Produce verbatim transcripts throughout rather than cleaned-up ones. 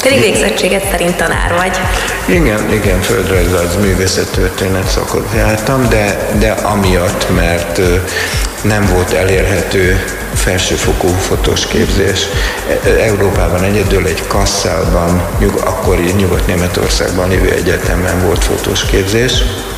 Pedig végzettséget szerint tanár vagy. Igen, igen, földrajz, művészettörténet szakot jártam, de, de amiatt, mert nem volt elérhető felsőfokú fotós képzés. Európában egyedül egy Kasszálban, nyug, akkori Nyugat-Németországban lévő egyetemen volt fotós képzés,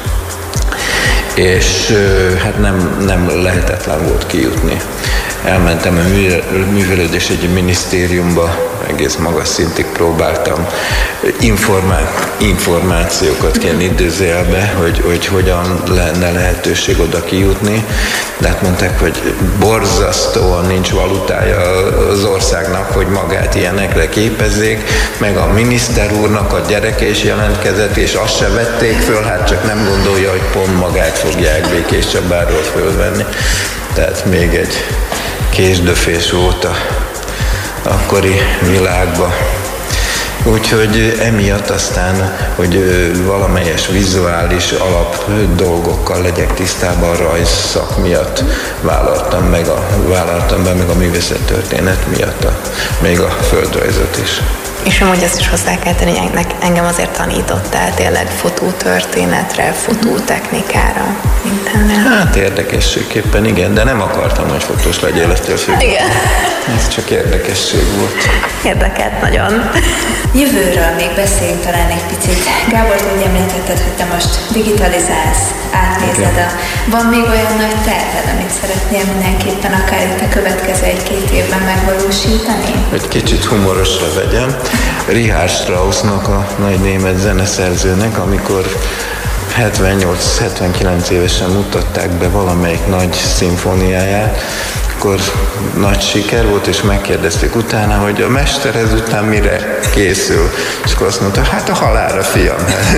és hát nem, nem lehetetlen volt kijutni. Elmentem a művelődési minisztériumba, egész magas szintig próbáltam informá- információkat kérni idézőjelbe, hogy, hogy hogyan lenne lehetőség oda kijutni. De hát mondták, hogy borzasztóan nincs valutája az országnak, hogy magát ilyenekre képezzék, meg a miniszter úrnak a gyereke is jelentkezett, és azt se vették föl, hát csak nem gondolja, hogy pont magát fogják Békés Csabáról fölvenni. Tehát még egy késdöfés volt a akkori világban. Úgyhogy emiatt aztán, hogy valamelyes vizuális alap dolgokkal legyek tisztában, a rajzszak miatt vállaltam, meg a, vállaltam be, meg a művészettörténet miatt a, még a földrajzot is. És amúgy azt is hozzá kell tenni, hogy engem azért tanítottál tényleg fotótörténetre, fotótechnikára, mindenre. Hát érdekességképpen igen, de nem akartam, hogy fotós legyél, ettől függ. Igen. Ez csak érdekesség volt. Érdekelt nagyon. Jövőről még beszéljünk talán egy picit. Gábor, úgy említetted, hogy te most digitalizálsz, átnézed a... Van még olyan nagy terved, amit szeretnél mindenképpen akár itt a következő egy-két évben megvalósítani? Egy kicsit humorosra vegyem. Richard Straussnak, a nagy német zeneszerzőnek, amikor hetvennyolc-hetvenkilenc évesen mutatták be valamelyik nagy szimfóniáját, akkor nagy siker volt, és megkérdezték utána, hogy a mester ezután mire készül. És akkor azt mondta, hát a halálra, fiam.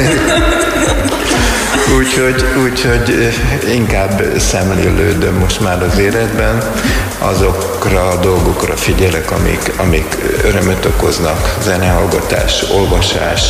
Úgyhogy, úgyhogy inkább szemlélődöm most már az életben, azokra a dolgokra figyelek, amik, amik örömöt okoznak, zenehallgatás, olvasás,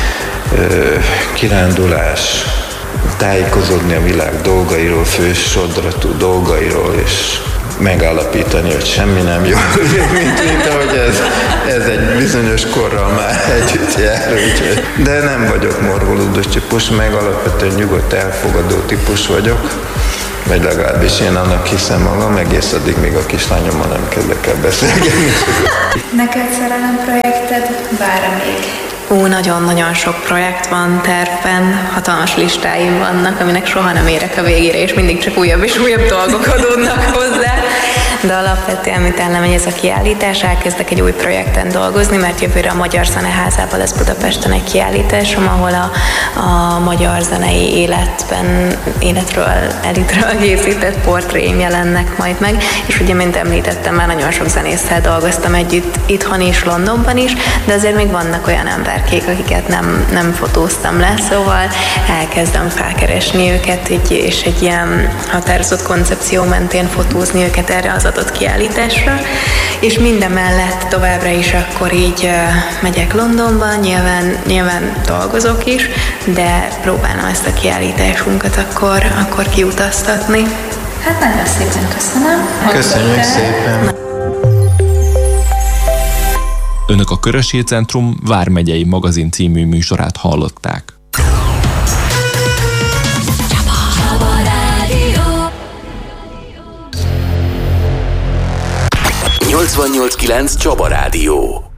kirándulás, tájékozódni a világ dolgairól, fősodratú dolgairól, és megállapítani, hogy semmi nem jó, mint, mint ahogy ez, ez egy bizonyos korral már együtt jár. Úgyhogy. De nem vagyok morgolódós típus, meg alapvetően nyugodt, elfogadó típus vagyok, vagy legalábbis én annak hiszem magam, egész addig még a kislányommal nem kezdek el beszélgetni. Neked szerelem projekted vár még? Ó, nagyon-nagyon sok projekt van tervben, hatalmas listáim vannak, aminek soha nem érek a végére, és mindig csak újabb és újabb dolgok adódnak hozzá. De alapvetően, miután lemegy ez a kiállítás, elkezdek egy új projekten dolgozni, mert jövőre a Magyar Zeneházában lesz Budapesten egy kiállításom, ahol a, a magyar zenei életben, életről, elitről készített portréim jelennek majd meg, és ugye, mint említettem, már nagyon sok zenésszel dolgoztam együtt itthon is, Londonban is, de azért még vannak olyan emberkék, akiket nem, nem fotóztam le, szóval elkezdem felkeresni őket, egy, és egy ilyen határozott koncepció mentén fotózni őket erre az adott kiállításra, és mindemellett továbbra is akkor így uh, megyek Londonba, nyilván, nyilván dolgozok is, de próbálom ezt a kiállításunkat akkor, akkor kiutaztatni. Hát nagyon szépen köszönöm. Köszönjük szépen. Önök a Körös Centrum Vármegyei Magazin című műsorát hallották. nyolcvannyolc kilenc Csaba Rádió.